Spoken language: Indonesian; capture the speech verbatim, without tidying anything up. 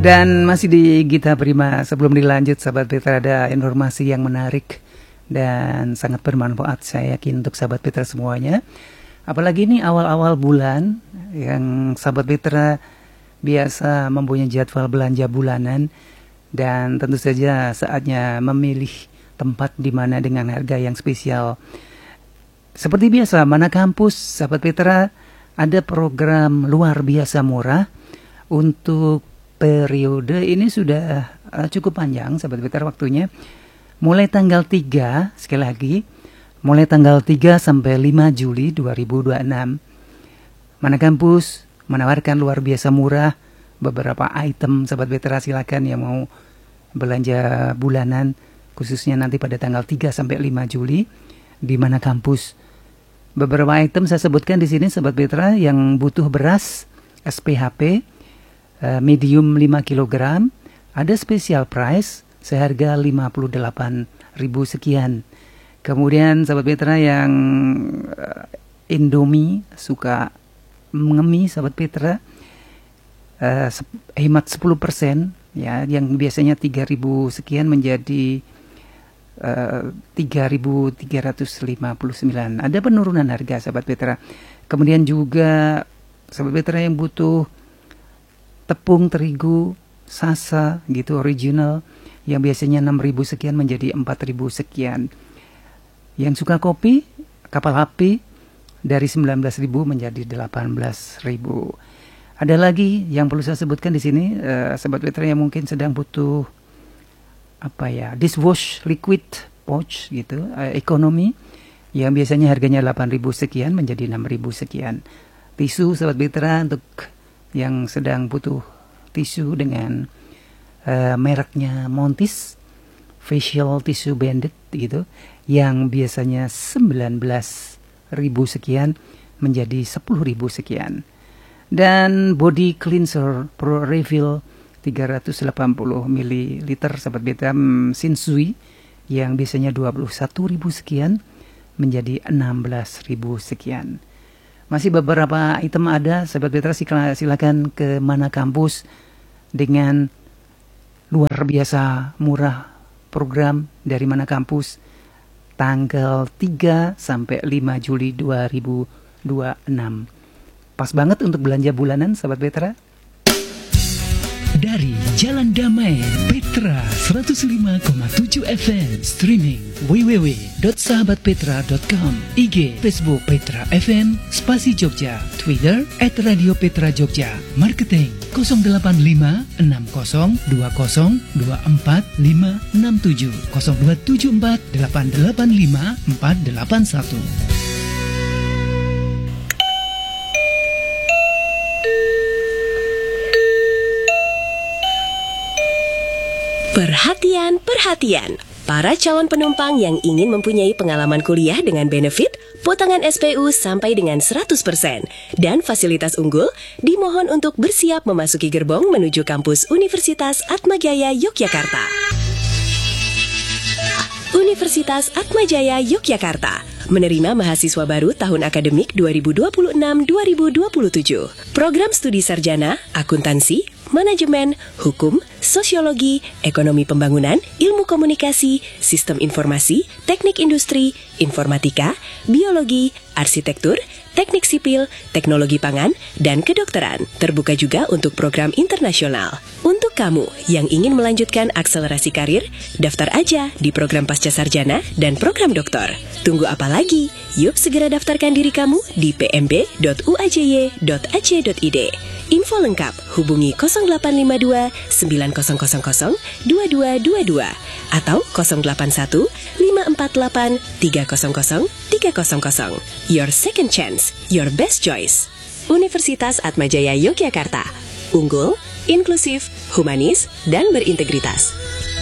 Dan masih di Gita Prima. Sebelum dilanjut sahabat Petra, ada informasi yang menarik dan sangat bermanfaat saya yakin untuk sahabat Petra semuanya. Apalagi ini awal-awal bulan yang sahabat Petra biasa mempunyai jadwal belanja bulanan, dan tentu saja saatnya memilih tempat di mana dengan harga yang spesial. Seperti biasa, Mana Kampus sahabat Petra ada program luar biasa murah untuk periode ini sudah uh, cukup panjang sahabat Petra waktunya. Mulai tanggal tiga, sekali lagi, mulai tanggal tiga sampai lima Juli dua ribu dua puluh enam. Mana Kampus menawarkan luar biasa murah beberapa item sahabat Petra, silakan yang mau belanja bulanan khususnya nanti pada tanggal tiga sampai lima Juli di Mana Kampus. Beberapa item saya sebutkan di sini sahabat Petra, yang butuh beras S P H P uh, medium lima kilogram ada special price seharga lima puluh delapan ribu sekian. Kemudian sahabat Petra yang uh, Indomie suka mengemis sahabat Petra, uh, hemat sepuluh persen ya, yang biasanya tiga ribu sekian menjadi uh, tiga ribu tiga ratus lima puluh sembilan. Ada penurunan harga sahabat Petra. Kemudian juga sahabat Petra yang butuh tepung terigu Sasa gitu original yang biasanya enam ribu sekian menjadi empat ribu sekian. Yang suka kopi Kapal Api dari sembilan belas ribu menjadi delapan belas ribu. Ada lagi yang perlu saya sebutkan di sini, uh, sahabat Petra yang mungkin sedang butuh apa ya, dishwash liquid pouch gitu, uh, ekonomi yang biasanya harganya delapan ribu sekian menjadi enam ribu sekian. Tisu sahabat Petra untuk yang sedang butuh tisu dengan uh, mereknya Montis, facial tissue banded gitu, yang biasanya sembilan belas ribu sekian menjadi sepuluh ribu sekian. Dan body cleanser Pro Refill tiga ratus delapan puluh mililiter sahabat Petra, Shinsui yang biasanya dua puluh satu ribu sekian menjadi enam belas ribu sekian. Masih beberapa item ada sahabat Petra, silakan ke Mana Kampus dengan luar biasa murah program dari Mana Kampus tanggal tiga sampai lima Juli dua ribu dua puluh enam. Pas banget untuk belanja bulanan sahabat Petra. Dari Jalan Damai Petra seratus lima koma tujuh F M, streaming w w w dot sahabat petra dot com, I G Facebook Petra F M, Spasi Jogja, Twitter at Radio Petra Jogja, marketing nol delapan lima enam nol dua nol dua empat lima enam tujuh nol dua tujuh empat delapan delapan lima empat delapan satu. Perhatian, perhatian. Para calon penumpang yang ingin mempunyai pengalaman kuliah dengan benefit, potongan S P U sampai dengan seratus persen, dan fasilitas unggul, dimohon untuk bersiap memasuki gerbong menuju kampus Universitas Atmajaya Yogyakarta. Universitas Atmajaya Yogyakarta menerima mahasiswa baru tahun akademik dua ribu dua puluh enam dua ribu dua puluh tujuh. Program studi sarjana, akuntansi, manajemen, hukum, sosiologi, ekonomi pembangunan, ilmu komunikasi, sistem informasi, teknik industri, informatika, biologi, arsitektur, teknik sipil, teknologi pangan, dan kedokteran. Terbuka juga untuk program internasional. Untuk kamu yang ingin melanjutkan akselerasi karir, daftar aja di program pasca sarjana dan program doktor. Tunggu apa lagi? Yuk segera daftarkan diri kamu di p m b dot u a j y dot a c dot i d. Info lengkap hubungi nol delapan lima dua sembilan nol nol nol dua dua dua dua atau nol delapan satu lima empat delapan tiga nol nol tiga nol nol. Your second chance, your best choice. Universitas Atmajaya Yogyakarta. Unggul, inklusif, humanis, dan berintegritas.